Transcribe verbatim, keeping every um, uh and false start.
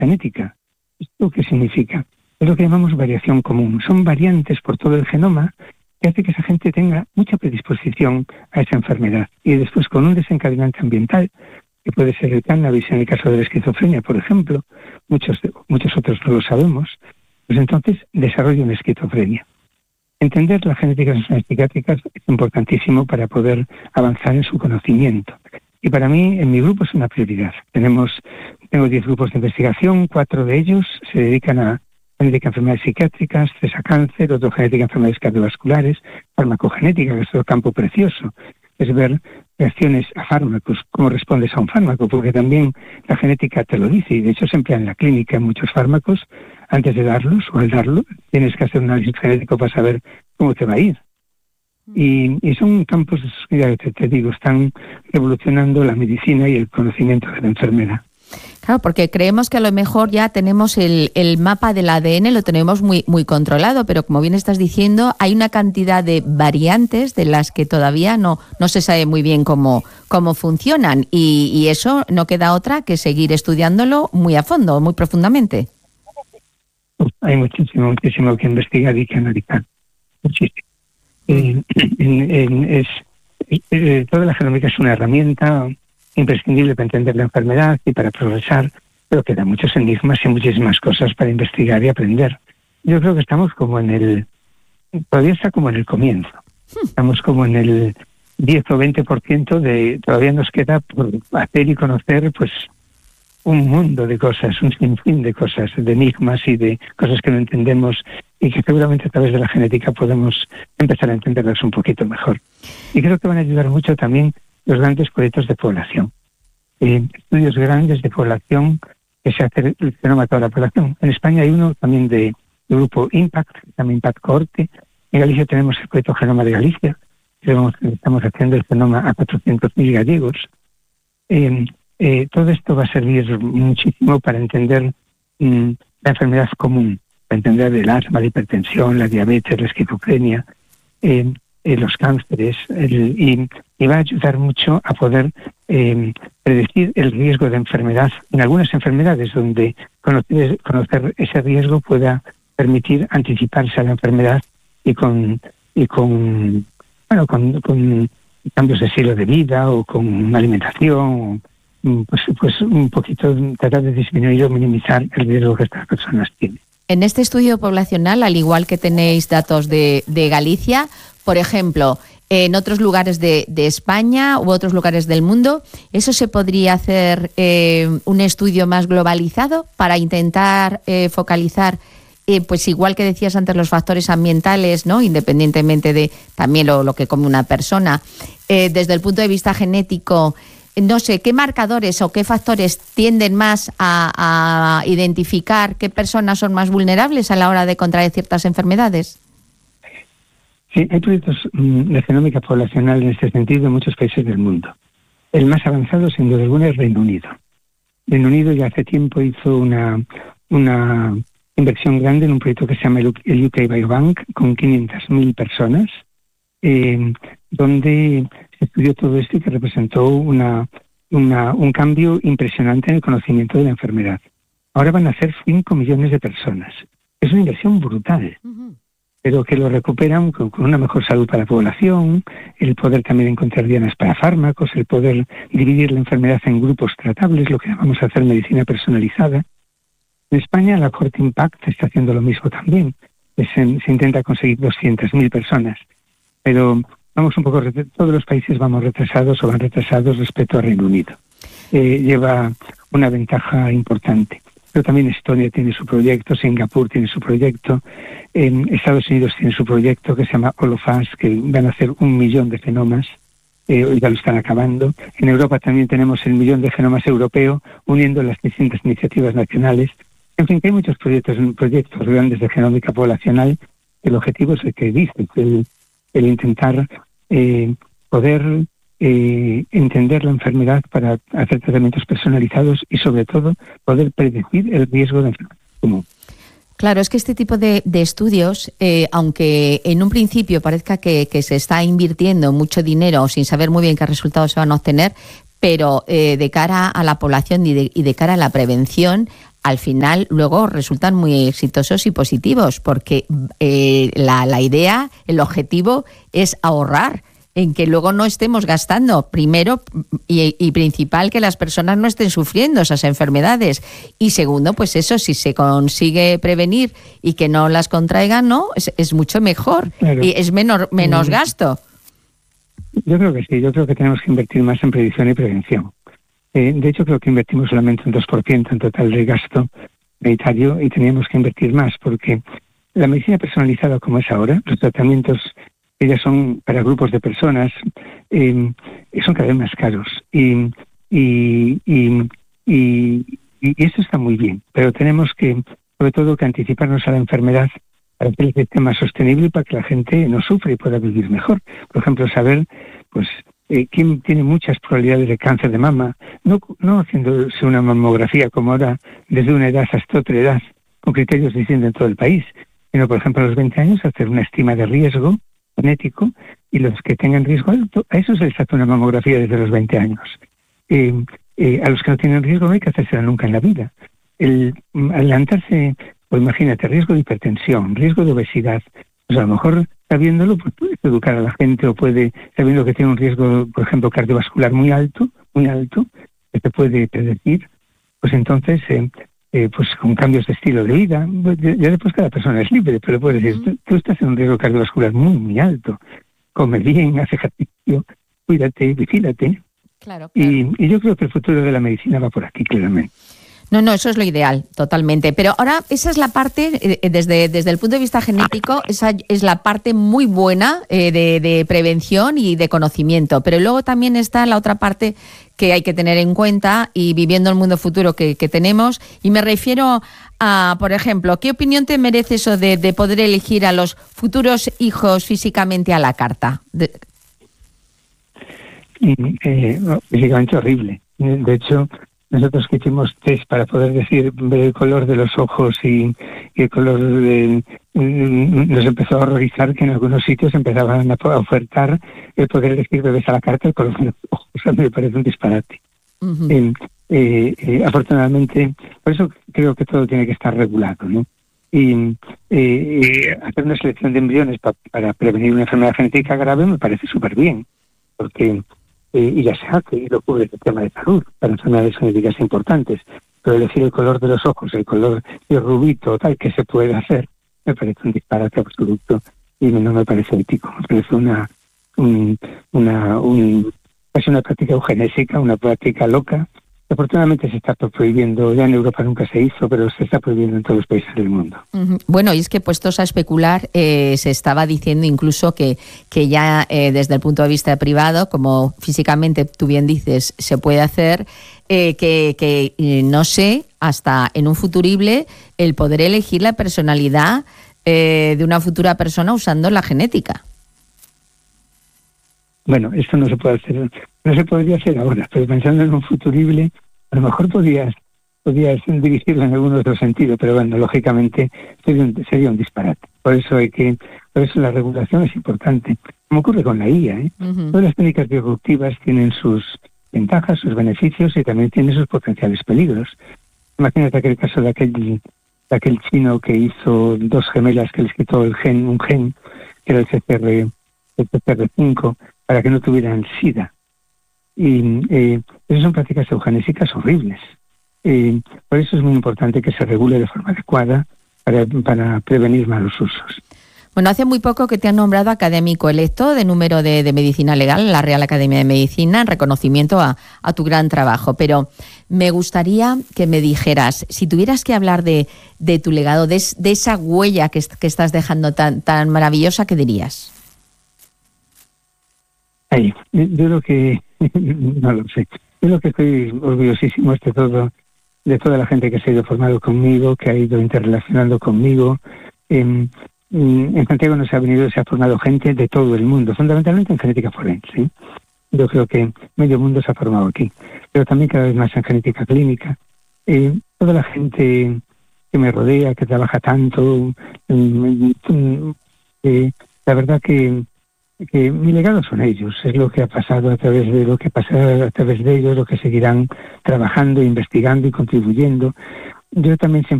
genética. ¿Esto qué significa? Es lo que llamamos variación común. Son variantes por todo el genoma que hace que esa gente tenga mucha predisposición a esa enfermedad. Y después, con un desencadenante ambiental, que puede ser el cannabis en el caso de la esquizofrenia, por ejemplo, muchos, muchos otros no lo sabemos, pues entonces desarrolla una esquizofrenia. Entender la genética de las enfermedades psiquiátricas es importantísimo para poder avanzar en su conocimiento. Y para mí, en mi grupo, es una prioridad. Tenemos, tengo diez grupos de investigación, cuatro de ellos se dedican a genética de enfermedades psiquiátricas, tres a cáncer, otro genética de enfermedades cardiovasculares, farmacogenética, que es otro campo precioso. Es ver reacciones a fármacos, cómo respondes a un fármaco, porque también la genética te lo dice, y de hecho se emplea en la clínica en muchos fármacos. Antes de darlos o al darlo, tienes que hacer un análisis genético para saber cómo te va a ir. Y, y son campos, ya te, te digo, están revolucionando la medicina y el conocimiento de la enfermedad. Claro, porque creemos que a lo mejor ya tenemos el, el mapa del A D N, lo tenemos muy, muy controlado, pero como bien estás diciendo, hay una cantidad de variantes de las que todavía no, no se sabe muy bien cómo, cómo funcionan, y, y eso no queda otra que seguir estudiándolo muy a fondo, muy profundamente. Hay muchísimo, muchísimo que investigar y que analizar. Muchísimo. Eh, en, en, es, eh, toda la genómica es una herramienta imprescindible para entender la enfermedad y para progresar, pero quedan muchos enigmas y muchísimas cosas para investigar y aprender. Yo creo que estamos como en el... Todavía está como en el comienzo. Estamos como en el diez o veinte por ciento de... Todavía nos queda por hacer y conocer, pues, un mundo de cosas, un sinfín de cosas, de enigmas y de cosas que no entendemos y que seguramente a través de la genética podemos empezar a entenderlas un poquito mejor. Y creo que van a ayudar mucho también los grandes proyectos de población. Eh, estudios grandes de población que se hace el fenómeno de toda la población. En España hay uno también de, de grupo Impact, que se llama Impact Cohorte. En Galicia tenemos el proyecto Genoma de Galicia, que estamos haciendo el fenómeno a cuatrocientos mil gallegos. Eh, Eh, todo esto va a servir muchísimo para entender mmm, la enfermedad común, para entender el asma, la hipertensión, la diabetes, la esquizofrenia, eh, eh, los cánceres, el, y, y va a ayudar mucho a poder eh, predecir el riesgo de enfermedad en algunas enfermedades, donde conocer, conocer ese riesgo pueda permitir anticiparse a la enfermedad y con y con bueno con, con cambios de estilo de vida o con una alimentación. Pues, pues un poquito tratar de disminuir o minimizar el riesgo que estas personas tienen. En este estudio poblacional, al igual que tenéis datos de, de Galicia, por ejemplo, en otros lugares de, de España u otros lugares del mundo, ¿eso se podría hacer eh, un estudio más globalizado para intentar eh, focalizar, eh, pues igual que decías antes, los factores ambientales, ¿no? Independientemente de también lo, lo que come una persona, eh, desde el punto de vista genético? No sé, ¿qué marcadores o qué factores tienden más a, a identificar qué personas son más vulnerables a la hora de contraer ciertas enfermedades? Sí, hay proyectos de genómica poblacional en este sentido en muchos países del mundo. El más avanzado, sin duda alguna, es Reino Unido. Reino Unido ya hace tiempo hizo una, una inversión grande en un proyecto que se llama el U K Biobank, con quinientas mil personas, eh, donde se estudió todo esto y que representó una, una, un cambio impresionante en el conocimiento de la enfermedad. Ahora van a ser cinco millones de personas. Es una inversión brutal, uh-huh. pero que lo recuperan con, con una mejor salud para la población, el poder también encontrar dianas para fármacos, el poder dividir la enfermedad en grupos tratables, lo que llamamos hacer medicina personalizada. En España la Cohort Impact está haciendo lo mismo también. Se, se intenta conseguir doscientas mil personas, pero vamos un poco, todos los países vamos retrasados o van retrasados respecto a Reino Unido. Eh, lleva una ventaja importante. Pero también Estonia tiene su proyecto, Singapur tiene su proyecto, eh, Estados Unidos tiene su proyecto que se llama All of Us, que van a hacer un millón de genomas, eh, ya lo están acabando. En Europa también tenemos el millón de genomas europeo, uniendo las distintas iniciativas nacionales. En fin, que hay muchos proyectos, proyectos grandes de genómica poblacional. El objetivo es el que dice, el, el intentar eh, poder eh, entender la enfermedad para hacer tratamientos personalizados y, sobre todo, poder predecir el riesgo de enfermedad común. Claro, es que este tipo de, de estudios, eh, aunque en un principio parezca que, que se está invirtiendo mucho dinero sin saber muy bien qué resultados se van a obtener, pero eh, de cara a la población y de, y de cara a la prevención al final luego resultan muy exitosos y positivos, porque eh, la, la idea, el objetivo es ahorrar, en que luego no estemos gastando, primero y, y principal, que las personas no estén sufriendo esas enfermedades, y segundo, pues eso, si se consigue prevenir y que no las contraigan, ¿no? Es, es mucho mejor, claro. Y es menor, menos mm. gasto. Yo creo que sí, yo creo que tenemos que invertir más en previsión y prevención. Eh, de hecho, creo que invertimos solamente un dos por ciento en total de gasto sanitario y teníamos que invertir más, porque la medicina personalizada como es ahora, los tratamientos que ya son para grupos de personas, eh, son cada vez más caros. Y, y, y, y, y eso está muy bien, pero tenemos que, sobre todo, que anticiparnos a la enfermedad para que el sistema sea sostenible y para que la gente no sufra y pueda vivir mejor. Por ejemplo, saber, pues, Eh, quién tiene muchas probabilidades de cáncer de mama, no, no haciéndose una mamografía como ahora desde una edad hasta otra edad, con criterios distintos en todo el país, sino, por ejemplo, a los veinte años hacer una estima de riesgo genético, y los que tengan riesgo alto, a eso se les hace una mamografía desde los veinte años. Eh, eh, a los que no tienen riesgo no hay que hacérsela nunca en la vida. El adelantarse, o imagínate, riesgo de hipertensión, riesgo de obesidad, pues a lo mejor sabiéndolo, pues puedes educar a la gente, o puede, sabiendo que tiene un riesgo, por ejemplo, cardiovascular muy alto, muy alto, que te puede predecir, pues entonces, eh, eh, pues con cambios de estilo de vida, pues ya, ya después cada persona es libre, pero puedes decir, tú, tú estás en un riesgo cardiovascular muy, muy alto, come bien, hace ejercicio, cuídate, vigílate. Claro, claro. Y, y yo creo que el futuro de la medicina va por aquí, claramente. No, no, eso es lo ideal, totalmente. Pero ahora esa es la parte, eh, desde, desde el punto de vista genético, esa es la parte muy buena eh, de, de prevención y de conocimiento. Pero luego también está la otra parte que hay que tener en cuenta, y viviendo el mundo futuro que, que tenemos, y me refiero a, por ejemplo, ¿qué opinión te merece eso de, de poder elegir a los futuros hijos físicamente a la carta? De... Eh, físicamente horrible. De hecho, nosotros que hicimos test para poder decir, ver el color de los ojos y, y el color de, nos empezó a horrorizar que en algunos sitios empezaban a ofertar el poder elegir bebés a la carta el color de los ojos. O sea, me parece un disparate. Uh-huh. eh, eh, eh, afortunadamente, por eso creo que todo tiene que estar regulado, ¿no? Y eh, eh, hacer una selección de embriones pa, para prevenir una enfermedad genética grave me parece súper bien, porque Eh, y ya se hace, y lo cubre el tema de salud para enfermedades genéticas importantes, pero elegir el color de los ojos, el color de rubito, tal, que se puede hacer, me parece un disparate absoluto, y no me parece ético, me parece una un, una un, casi una práctica eugenésica, una práctica loca. Afortunadamente se está prohibiendo, ya en Europa nunca se hizo, pero se está prohibiendo en todos los países del mundo. Uh-huh. Bueno, y es que puestos a especular, eh, se estaba diciendo incluso que, que ya eh, desde el punto de vista privado, como físicamente tú bien dices, se puede hacer, eh, que, que eh, no sé, hasta en un futurible, el poder elegir la personalidad eh, de una futura persona usando la genética. Bueno, esto no se puede hacer, no se podría hacer ahora, pero pensando en un futurible, a lo mejor podrías, podrías dirigirlo en algún otro sentido, pero bueno, lógicamente sería un, sería un disparate. Por eso hay que, por eso la regulación es importante, como ocurre con la I A, ¿eh? Uh-huh. Todas las técnicas disruptivas tienen sus ventajas, sus beneficios, y también tienen sus potenciales peligros. Imagínate aquel caso de aquel, de aquel chino que hizo dos gemelas que les quitó el gen, un gen, que era el C C R, el C C R cinco, para que no tuvieran SIDA. Y eh, esas son prácticas eugenésicas horribles. Eh, por eso es muy importante que se regule de forma adecuada para, para prevenir malos usos. Bueno, hace muy poco que te han nombrado académico electo de número de, de Medicina Legal en la Real Academia de Medicina, en reconocimiento a, a tu gran trabajo. Pero me gustaría que me dijeras, si tuvieras que hablar de, de tu legado, de, de esa huella que, que estás dejando tan, tan maravillosa, ¿qué dirías? Ay, yo lo que, no lo sé, yo lo que estoy orgullosísimo es de todo, de toda la gente que se ha ido formando conmigo, que ha ido interrelacionando conmigo. En, en Santiago nos ha venido, se ha formado gente de todo el mundo, fundamentalmente en genética forense, ¿sí? Yo creo que medio mundo se ha formado aquí, pero también cada vez más en genética clínica. Eh, toda la gente que me rodea, que trabaja tanto, eh, la verdad que que mi legado son ellos, es lo que ha pasado a través de lo que pasará a través de ellos, lo que seguirán trabajando, investigando y contribuyendo. yo también siempre